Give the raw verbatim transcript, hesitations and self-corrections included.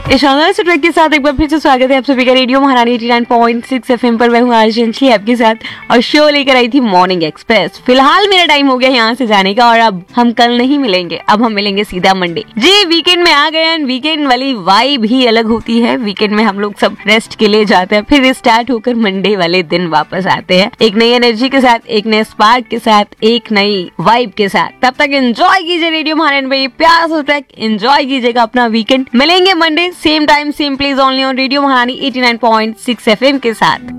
इस शानदार से ट्रैक के साथ एक बार फिर से स्वागत है आप सभी का रेडियो महारानी eighty nine point six FM पर। मैं हूँ आर्जेंटली आपके साथ और शो लेकर आई थी मॉर्निंग एक्सप्रेस। फिलहाल मेरा टाइम हो गया यहाँ से जाने का और अब हम कल नहीं मिलेंगे, अब हम मिलेंगे सीधा मंडे। जी वीकेंड में आ गए हैं, वीकेंड वाली वाइब ही अलग होती है। वीकेंड में हम लोग सब रेस्ट के लिए जाते हैं, फिर स्टार्ट होकर मंडे वाले दिन वापस आते हैं एक नई एनर्जी के साथ, एक नए स्पार्क के साथ, एक नई वाइब के साथ। तब तक एंजॉय कीजिए रेडियो महारानी भाई, प्यार से ट्रैक एंजॉय कीजिएगा अपना वीकेंड। मिलेंगे Monday same time same place only on radio महारानी eighty nine point six FM के साथ।